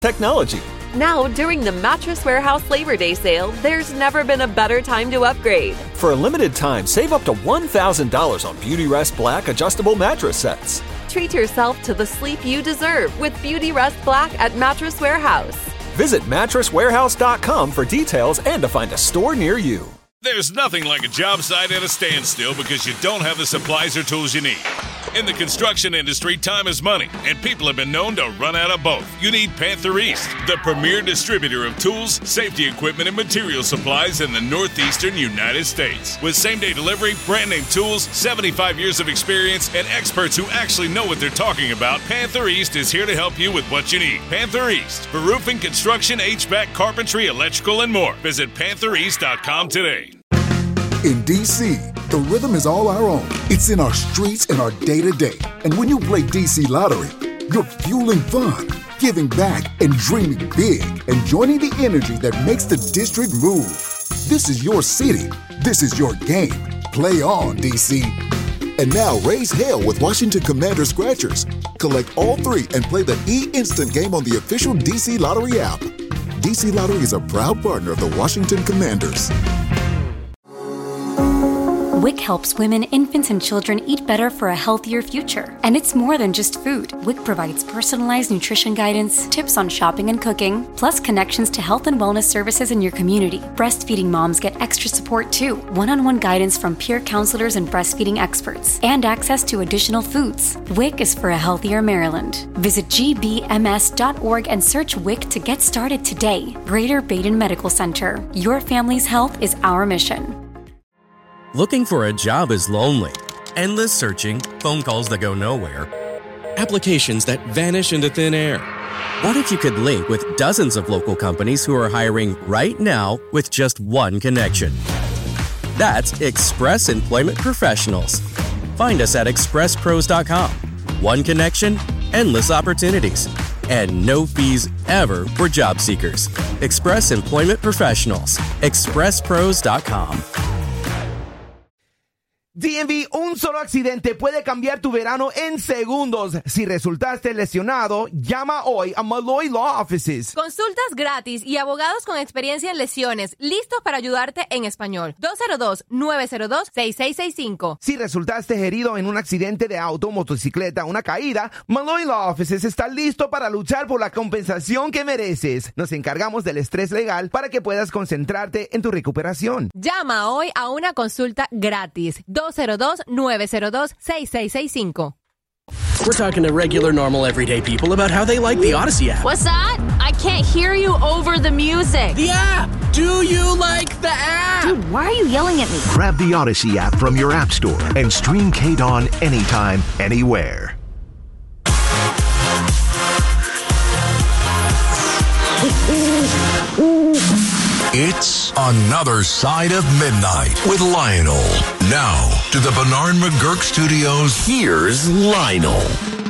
technology. Now, during the Mattress Warehouse Labor Day sale, there's never been a better time to upgrade. For a limited time, save up to $1,000 on Beautyrest Black adjustable mattress sets. Treat yourself to the sleep you deserve with Beautyrest Black at Mattress Warehouse. Visit mattresswarehouse.com for details and to find a store near you. There's nothing like a job site at a standstill because you don't have the supplies or tools you need. In the construction industry, time is money, and people have been known to run out of both. You need Panther East, the premier distributor of tools, safety equipment, and material supplies in the northeastern United States. With same-day delivery, brand-name tools, 75 years of experience, and experts who actually know what they're talking about, Panther East is here to help you with what you need. Panther East, for roofing, construction, HVAC, carpentry, electrical, and more. Visit PantherEast.com today. In D.C., the rhythm is all our own. It's in our streets and our day-to-day. And when you play D.C. Lottery, you're fueling fun, giving back, and dreaming big, and joining the energy that makes the district move. This is your city. This is your game. Play on, D.C. And now raise hell with Washington Commander Scratchers. Collect all 3 and play the E-Instant game on the official D.C. Lottery app. D.C. Lottery is a proud partner of the Washington Commanders. WIC helps women, infants, and children eat better for a healthier future. And it's more than just food. WIC provides personalized nutrition guidance, tips on shopping and cooking, plus connections to health and wellness services in your community. Breastfeeding moms get extra support too, one-on-one guidance from peer counselors and breastfeeding experts, and access to additional foods. WIC is for a healthier Maryland. Visit gbms.org and search WIC to get started today. Greater Baden Medical Center. Your family's health is our mission. Looking for a job is lonely. Endless searching, phone calls that go nowhere, applications that vanish into thin air. What if you could link with dozens of local companies who are hiring right now with just one connection? That's Express Employment Professionals. Find us at expresspros.com. One connection, endless opportunities, and no fees ever for job seekers. Express Employment Professionals. expresspros.com. DMV, un solo accidente puede cambiar tu verano en segundos. Si resultaste lesionado, llama hoy a Malloy Law Offices. Consultas gratis y abogados con experiencia en lesiones, listos para ayudarte en español. 202-902-6665. Si resultaste herido en un accidente de auto, motocicleta, una caída, Malloy Law Offices está listo para luchar por la compensación que mereces. Nos encargamos del estrés legal para que puedas concentrarte en tu recuperación. Llama hoy a una consulta gratis. 202-902-6665. We're talking to regular, normal, everyday people about how they like the Odyssey app. What's that? I can't hear you over the music. The app! Do you like the app? Dude, why are you yelling at me? Grab the Odyssey app from your app store and stream KDON anytime, anywhere. It's Another Side of Midnight with Lionel. Now, to the Bernard McGurk Studios, here's Lionel.